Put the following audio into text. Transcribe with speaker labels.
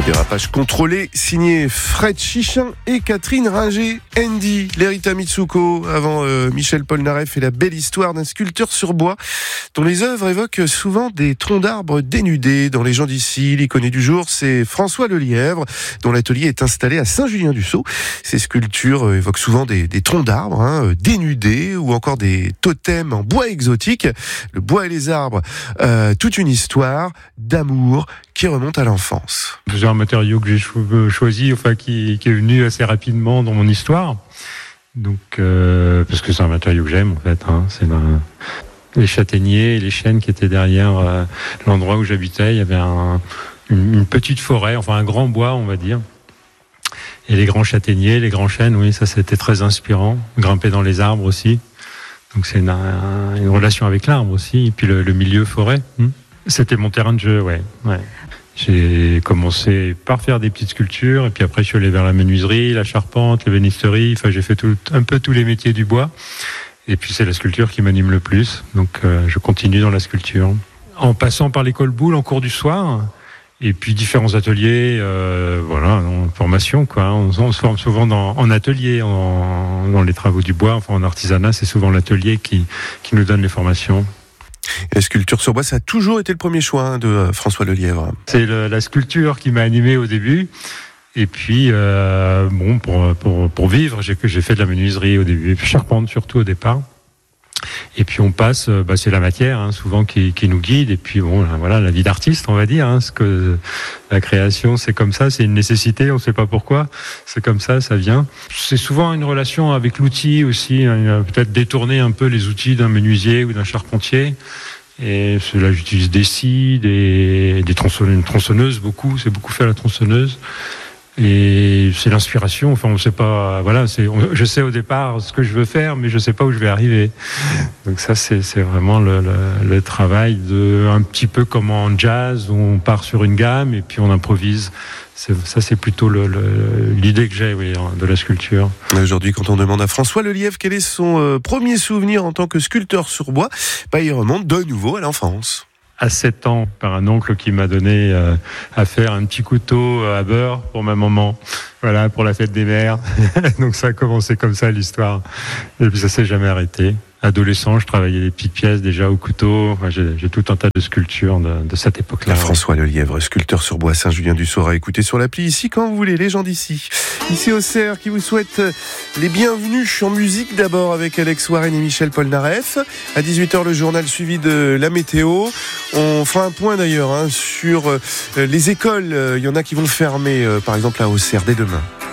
Speaker 1: Dérapage contrôlé, signé Fred Chichin et Catherine Ringer. Andy, Lerita Mitsuko, avant Michel Polnareff et la belle histoire d'un sculpteur sur bois dont les œuvres évoquent souvent des troncs d'arbres dénudés. Dans Les gens d'ici, l'icône du jour, c'est François Lelièvre, dont l'atelier est installé à Saint-Julien-du-Sault. Ces sculptures évoquent souvent des troncs d'arbres dénudés ou encore des totems en bois exotique. Le bois et les arbres, toute une histoire d'amour qui remonte à l'enfance.
Speaker 2: C'est un matériau que j'ai choisi, qui est venu assez rapidement dans mon histoire. Donc, parce que c'est un matériau que j'aime, en fait. C'est les châtaigniers et les chênes qui étaient derrière l'endroit où j'habitais. Il y avait une petite forêt, un grand bois, on va dire. Et les grands châtaigniers, les grands chênes, oui, ça c'était très inspirant. Grimper dans les arbres aussi. Donc c'est une relation avec l'arbre aussi. Et puis le milieu forêt. C'était mon terrain de jeu, ouais. J'ai commencé par faire des petites sculptures, et puis après je suis allé vers la menuiserie, la charpente, l'ébénisterie. J'ai fait un peu tous les métiers du bois. Et puis c'est la sculpture qui m'anime le plus. Donc je continue dans la sculpture. En passant par l'école Boulle en cours du soir, et puis différents ateliers, en formation, quoi. On se forme souvent en atelier, dans les travaux du bois, en artisanat. C'est souvent l'atelier qui nous donne les formations.
Speaker 1: La sculpture sur bois, ça a toujours été le premier choix de François Lelièvre.
Speaker 2: C'est la sculpture qui m'a animé au début. Et puis, pour vivre, j'ai fait de la menuiserie au début, et puis charpente surtout au départ. Et puis on passe, c'est la matière souvent qui nous guide. Et puis la vie d'artiste, on va dire. Parce que la création, c'est comme ça, c'est une nécessité, on ne sait pas pourquoi. C'est comme ça vient. C'est souvent une relation avec l'outil aussi. Peut-être détourner un peu les outils d'un menuisier ou d'un charpentier. Et là, j'utilise des scies, des tronçonneuses, beaucoup. C'est beaucoup fait à la tronçonneuse. Et c'est l'inspiration. On sait pas. Je sais au départ ce que je veux faire, mais je sais pas où je vais arriver. Donc ça, c'est vraiment le travail un petit peu comme en jazz où on part sur une gamme et puis on improvise. C'est plutôt l'idée que j'ai, de la sculpture.
Speaker 1: Aujourd'hui, quand on demande à François Lelièvre quel est son premier souvenir en tant que sculpteur sur bois, il remonte de nouveau à l'enfance.
Speaker 2: À 7 ans, par un oncle qui m'a donné à faire un petit couteau à beurre pour ma maman, pour la fête des mères. Donc ça a commencé comme ça l'histoire, et puis ça s'est jamais arrêté. Adolescent, je travaillais des petites pièces déjà au couteau. J'ai tout un tas de sculptures de cette époque-là.
Speaker 1: François Lelièvre, sculpteur sur bois, Saint-Julien-du-Sault, à écouter sur l'appli ici quand vous voulez, les gens d'ici. Ici au CERF qui vous souhaite les bienvenus en musique d'abord avec Alex Warren et Michel Polnareff. À 18h, le journal suivi de la météo. On fera un point d'ailleurs sur les écoles. Il y en a qui vont fermer, par exemple à Auxerre dès demain.